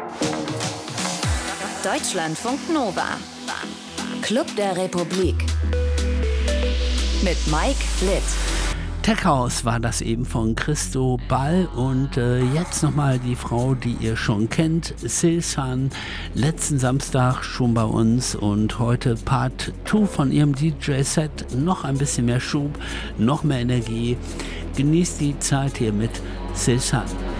Deutschlandfunk Nova. Club der Republik. Mit Mike Litt. Tech House war das eben von Christo Ball und jetzt nochmal die Frau, die ihr schon kennt, Silsan, letzten Samstag schon bei uns und heute Part 2 von ihrem DJ-Set, noch ein bisschen mehr Schub, noch mehr Energie. Genießt die Zeit hier mit Silsan.